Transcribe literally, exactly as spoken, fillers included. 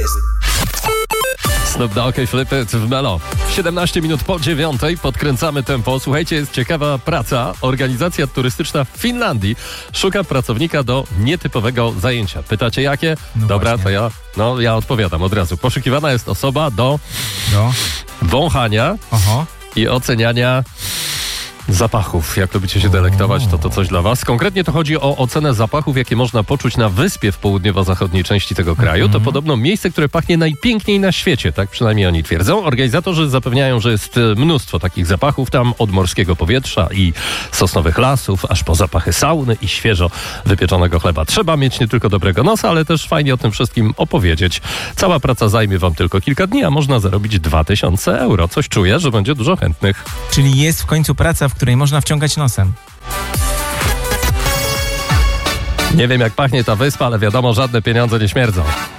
Snoop Dogg i Flip It w Melo. siedemnaście minut po dziewiątej podkręcamy tempo. Słuchajcie, jest ciekawa praca. Organizacja turystyczna w Finlandii szuka pracownika do nietypowego zajęcia. Pytacie jakie? No Dobra, właśnie. to ja, no, ja odpowiadam od razu. Poszukiwana jest osoba do No. wąchania Oho. i oceniania zapachów. Jak lubicie się delektować, to to coś dla was. Konkretnie to chodzi o ocenę zapachów, jakie można poczuć na wyspie w południowo-zachodniej części tego kraju. To podobno miejsce, które pachnie najpiękniej na świecie, tak przynajmniej oni twierdzą. Organizatorzy zapewniają, że jest mnóstwo takich zapachów tam, od morskiego powietrza i sosnowych lasów, aż po zapachy sauny i świeżo wypieczonego chleba. Trzeba mieć nie tylko dobrego nosa, ale też fajnie o tym wszystkim opowiedzieć. Cała praca zajmie wam tylko kilka dni, a można zarobić dwa tysiące euro. Coś czuję, że będzie dużo chętnych. Czyli jest w końcu praca, w której można wciągać nosem. Nie wiem, jak pachnie ta wyspa, ale wiadomo, żadne pieniądze nie śmierdzą.